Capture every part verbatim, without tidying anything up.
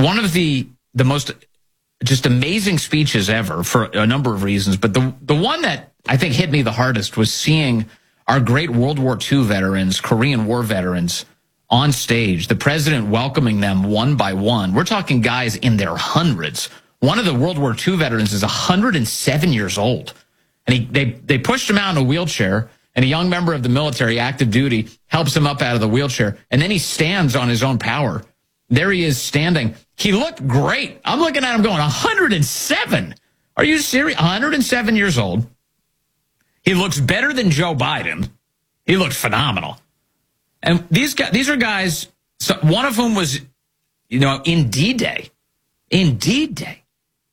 one of the the most just amazing speeches ever for a number of reasons. But the the one that I think hit me the hardest was seeing our great World War Two veterans, Korean War veterans, on stage, the president welcoming them one by one. We're talking guys in their hundreds. One of the World War Two veterans is one hundred seven years old. And he, they, they pushed him out in a wheelchair, and a young member of the military, active duty, helps him up out of the wheelchair. And then he stands on his own power. There he is standing. He looked great. I'm looking at him going, one hundred seven. Are you serious? one hundred seven years old. He looks better than Joe Biden. He looked phenomenal. And these guys, these are guys, so one of whom was, you know, in D-Day. In D-Day.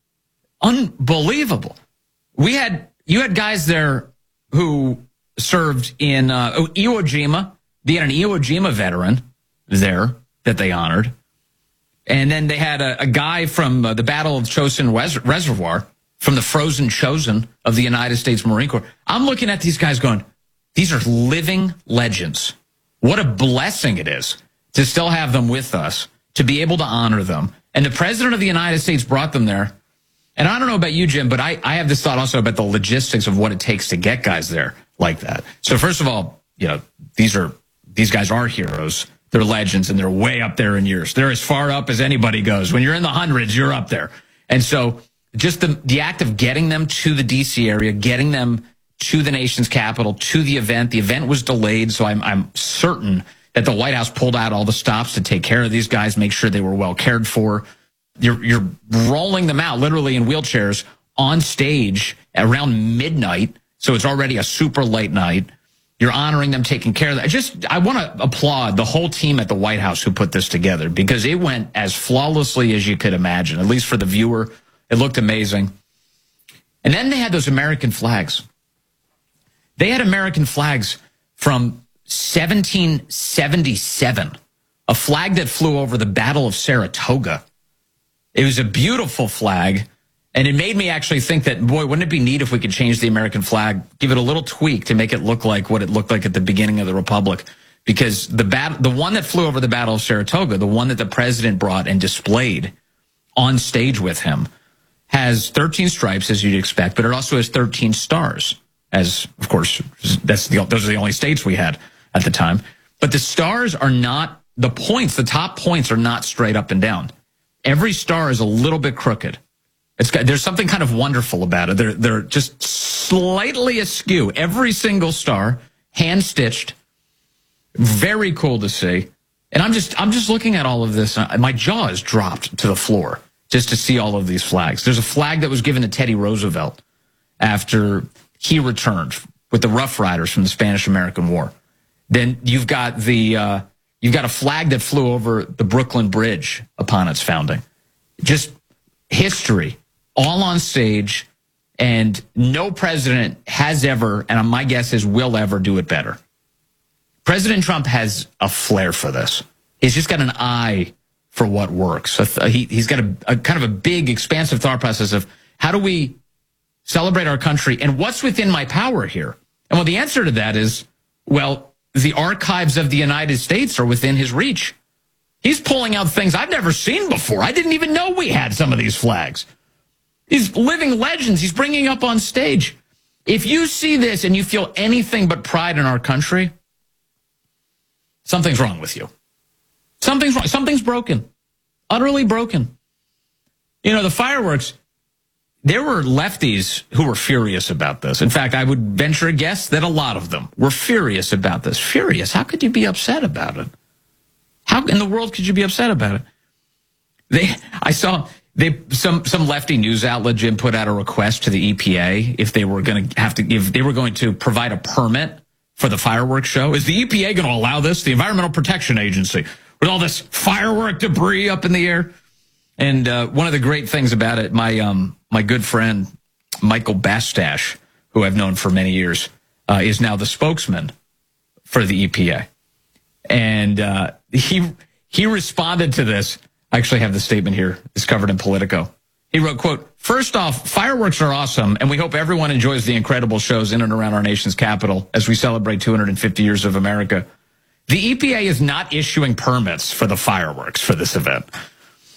Unbelievable. We had, you had guys there who served in uh, Iwo Jima. They had an Iwo Jima veteran there that they honored. And then they had a, a guy from uh, the Battle of Chosin Res- Reservoir, from the Frozen Chosen of the United States Marine Corps. I'm looking at these guys going, these are living legends. What a blessing it is to still have them with us, to be able to honor them. And the President of the United States brought them there. And I don't know about you, Jim, but I, I have this thought also about the logistics of what it takes to get guys there like that. So first of all, you know, these are these guys are heroes. They're legends, and they're way up there in years. They're as far up as anybody goes. When you're in the hundreds, you're up there. And so just the, the act of getting them to the D C area, getting them to the nation's capital, to the event. The event was delayed, so I'm, I'm certain that the White House pulled out all the stops to take care of these guys, make sure they were well cared for. You're, you're rolling them out literally in wheelchairs on stage around midnight, so it's already a super late night. You're honoring them, taking care of them. I just, I want to applaud the whole team at the White House who put this together, because it went as flawlessly as you could imagine, at least for the viewer. It looked amazing. And then they had those American flags. They had American flags from seventeen seventy-seven, a flag that flew over the Battle of Saratoga. It was a beautiful flag, and it made me actually think that, boy, wouldn't it be neat if we could change the American flag, give it a little tweak to make it look like what it looked like at the beginning of the Republic. Because the bat- the one that flew over the Battle of Saratoga, the one that the president brought and displayed on stage with him, has thirteen stripes, as you'd expect, but it also has thirteen stars, as, of course, that's the, those are the only states we had at the time. But the stars are not, the points, the top points are not straight up and down. Every star is a little bit crooked. It's got, there's something kind of wonderful about it. They're, they're just slightly askew. Every single star, hand-stitched, very cool to see. And I'm just, I'm just looking at all of this. And my jaw is dropped to the floor just to see all of these flags. There's a flag that was given to Teddy Roosevelt after he returned with the Rough Riders from the Spanish-American War. Then you've got the uh, you've got a flag that flew over the Brooklyn Bridge upon its founding. Just history, all on stage, and no president has ever, and my guess is will ever, do it better. President Trump has a flair for this. He's just got an eye for what works. So he, he's got a, a kind of a big, expansive thought process of how do we celebrate our country and what's within my power here? And well, the answer to that is, well, the archives of the United States are within his reach. He's pulling out things I've never seen before. I didn't even know we had some of these flags. These living legends he's bringing up on stage. If you see this and you feel anything but pride in our country, something's wrong with you. Something's wrong. Something's broken. Utterly broken. You know, the fireworks, there were lefties who were furious about this. In fact, I would venture a guess that a lot of them were furious about this. Furious? How could you be upset about it? How in the world could you be upset about it? They, I saw they some some lefty news outlet, Jim, put out a request to the E P A if they were going to have to give, they were going to provide a permit for the fireworks show. Is the E P A going to allow this? The Environmental Protection Agency, with all this firework debris up in the air. And uh, one of the great things about it, my um my good friend Michael Bastash, who I've known for many years, uh, is now the spokesman for the E P A. And uh, he he responded to this. I actually have the statement here. It's covered in Politico. He wrote, quote, "First off, fireworks are awesome, and we hope everyone enjoys the incredible shows in and around our nation's capital as we celebrate two hundred fifty years of America. The E P A is not issuing permits for the fireworks for this event.